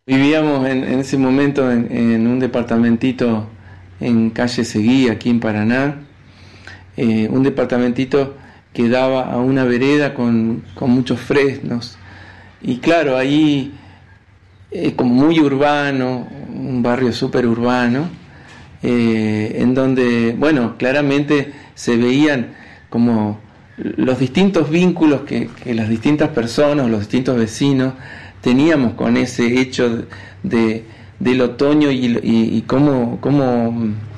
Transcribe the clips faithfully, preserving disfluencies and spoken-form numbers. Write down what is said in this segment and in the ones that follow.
Vivíamos en, en ese momento en, en un departamentito en calle Seguí, aquí en Paraná, eh, un departamentito que daba a una vereda con, con muchos fresnos, y claro, ahí eh, como muy urbano, un barrio súper urbano, eh, en donde, bueno, claramente se veían como los distintos vínculos que, que las distintas personas, los distintos vecinos teníamos con ese hecho de, del otoño y, y, y cómo, cómo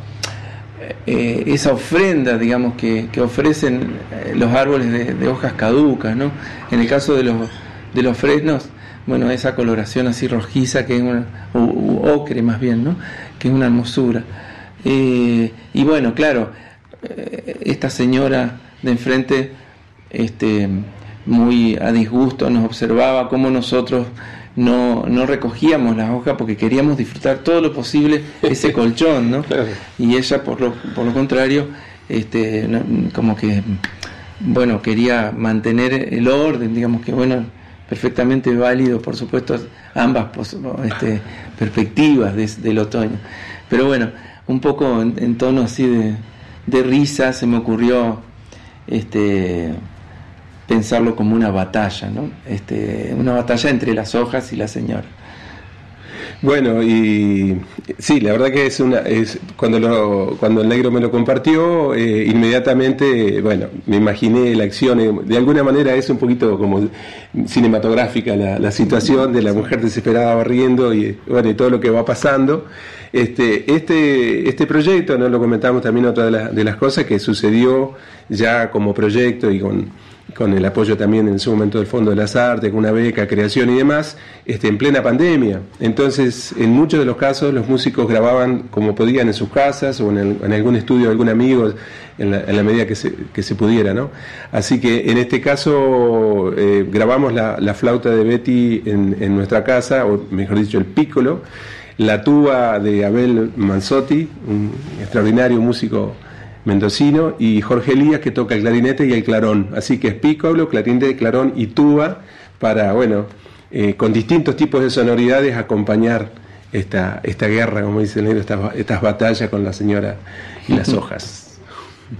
eh, esa ofrenda, digamos, que, que ofrecen los árboles de, de hojas caducas, ¿no? En el caso de los, de los fresnos, bueno, esa coloración así rojiza, que es una, o, o ocre más bien, ¿no? Que es una hermosura. Eh, y bueno, claro, eh, esta señora de enfrente, este, muy a disgusto, nos observaba cómo nosotros no, no recogíamos las hojas porque queríamos disfrutar todo lo posible ese colchón, ¿no? Claro. Y ella, por lo, por lo contrario, este, no, como que, bueno, quería mantener el orden, digamos que, bueno, perfectamente válido, por supuesto, ambas este, perspectivas de, del otoño. Pero bueno, un poco en, en tono así de, de risa se me ocurrió este, pensarlo como una batalla, ¿no? Este, una batalla entre las hojas y la señora. Bueno, y sí, la verdad que es una es cuando lo cuando el negro me lo compartió, eh, inmediatamente, bueno, me imaginé la acción, eh, de alguna manera es un poquito como cinematográfica la, la situación de la mujer desesperada barriendo y bueno, y todo lo que va pasando. Este este este proyecto, no lo comentamos también, otra de, la, de las cosas que sucedió ya como proyecto y con con el apoyo también en su momento del Fondo de las Artes, con una beca, creación y demás, este, en plena pandemia. Entonces, en muchos de los casos, los músicos grababan como podían en sus casas o en, el, en algún estudio de algún amigo, en la, en la medida que se, que se pudiera, ¿no? Así que, en este caso, eh, grabamos la, la flauta de Betty en, en nuestra casa, o mejor dicho, el pícolo, la tuba de Abel Manzotti, un extraordinario músico mendocino, y Jorge Elías, que toca el clarinete y el clarón. Así que es pícolo, clarinete, clarón y tuba para, bueno, eh, con distintos tipos de sonoridades acompañar esta, esta guerra, como dice el negro, estas, estas batallas con la señora y las hojas.